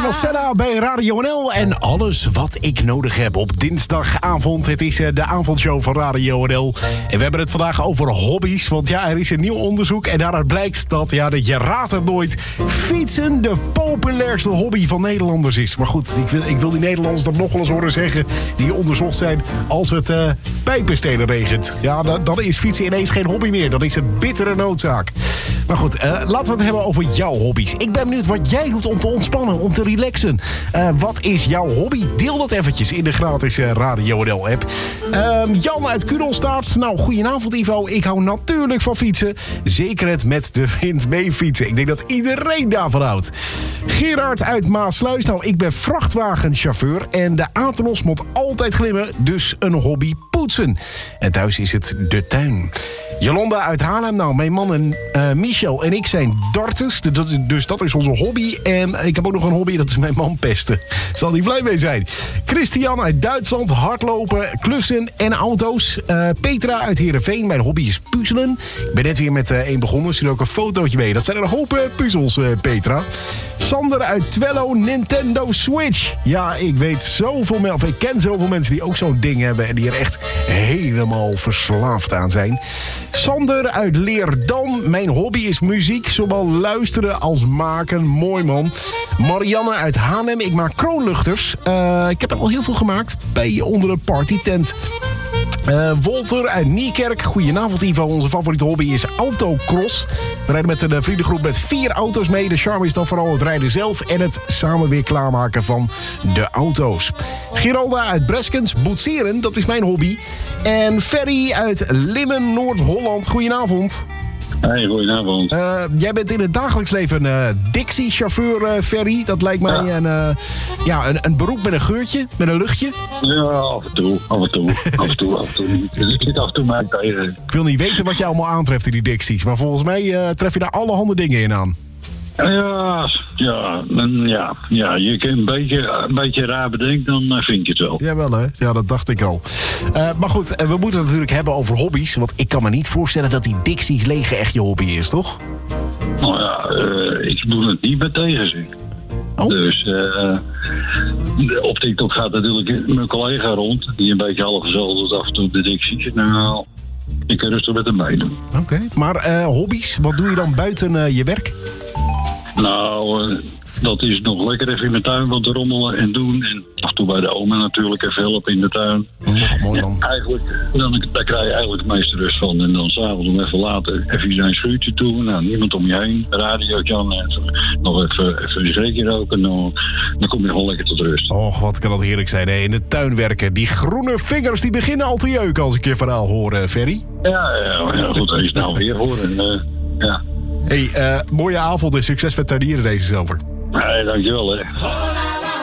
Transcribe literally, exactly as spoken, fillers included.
was Senna bij Radio N L en alles wat ik nodig heb op dinsdagavond. Het is de avondshow van Radio N L. En we hebben het vandaag over hobby's. Want ja, er is een nieuw onderzoek en daaruit blijkt dat, ja, dat je raadt het nooit, fietsen de populairste hobby van Nederlanders is. Maar goed, ik wil, ik wil die Nederlanders dat nog wel eens horen zeggen, die onderzocht zijn als het uh, pijpenstenen regent. Ja, dan, dan is fietsen ineens geen hobby meer. Dan is het bittere noodzaak. Maar goed, uh, laten we het hebben over jouw hobby's. Ik ben benieuwd wat jij doet om te ontspannen, om te relaxen. Uh, wat is jouw hobby? Deel dat eventjes in de gratis uh, Radio N L app. Uh, Jan uit Kudelstaart. Nou, goedenavond Ivo. Ik hou natuurlijk van fietsen. Zeker het met de wind mee fietsen. Ik denk dat iedereen daarvan houdt. Gerard uit Maasluis. Nou, ik ben vrachtwagenchauffeur en de Athenos moet altijd glimmen. Dus een hobby poetsen. En thuis is het de tuin. Jolanda uit Haarlem. Nou, mijn man en uh, Michel en ik zijn darters. Dus dat is onze hobby. En ik heb ook nog een hobby, dat is mijn man pesten. Zal hij blij mee zijn. Christian uit Duitsland. Hardlopen, klussen en auto's. Uh, Petra uit Heerenveen. Mijn hobby is puzzelen. Ik ben net weer met uh, één begonnen. Er zit ook een fotootje mee. Dat zijn een hoop uh, puzzels, uh, Petra. Sander uit Twello. Nintendo Switch. Ja, ik weet zoveel mensen, of ik ken zoveel mensen die ook zo'n ding hebben en die er echt helemaal verslaafd aan zijn. Sander uit Leerdam. Mijn hobby is muziek, zowel luisteren als maken. Mooi man. Marianne uit Hanem. Ik maak kroonluchters. Uh, ik heb er al heel veel gemaakt bij onder een partytent. Uh, Wolter uit Niekerk. Goedenavond Ivo. Onze favoriete hobby is autocross. We rijden met een vriendengroep met vier auto's mee. De charme is dan vooral het rijden zelf en het samen weer klaarmaken van de auto's. Geralda uit Breskens. Boetseren, dat is mijn hobby. En Ferry uit Limmen, Noord-Holland. Goedenavond. Hey, goedenavond. Uh, jij bent in het dagelijks leven een uh, Dixie-chauffeur, uh, Ferry. Dat lijkt mij ja. Een, uh, ja, een, een beroep met een geurtje, met een luchtje. Ja, af en toe, af en toe, af en toe, af en toe. Ik zit af en toe maar tegen. Ik wil niet weten wat je allemaal aantreft in die Dixies. Maar volgens mij uh, tref je daar allerhande dingen in aan. Ja, ja, ja, ja, je kunt een beetje, een beetje raar bedenken, dan vind je het wel. Jawel hè, ja, dat dacht ik al. Uh, maar goed, we moeten het natuurlijk hebben over hobby's. Want ik kan me niet voorstellen dat die Dixies legen echt je hobby is, toch? Nou ja, uh, ik doe het niet met tegenzin. Oh. Dus uh, op TikTok gaat natuurlijk mijn collega rond, die een beetje half gezellig af en toe de Dixies. Nou, ik kan rustig met hem meedoen. Oké, okay. Maar uh, hobby's, wat doe je dan buiten uh, je werk? Nou, uh, dat is nog lekker even in mijn tuin wat rommelen en doen. En af en toe bij de oma natuurlijk even helpen in de tuin. Oh, mooi dan. Ja, eigenlijk, dan, daar krijg je eigenlijk het meeste rust van. En dan s'avonds om even later even zijn schuurtje toe. Nou, niemand om je heen. Radiootje aan. En nog even, even een sigaretje roken. Dan, dan kom je gewoon lekker tot rust. Och, wat kan dat heerlijk zijn, hè? In de tuin werken. Die groene vingers die beginnen al te jeuken als ik je verhaal hoor, uh, Ferry. Ja, ja, ja, goed. Even nou weer horen. Uh, ja. Hey, uh, mooie avond en succes met tuinieren deze zomer. Nee, dankjewel hè.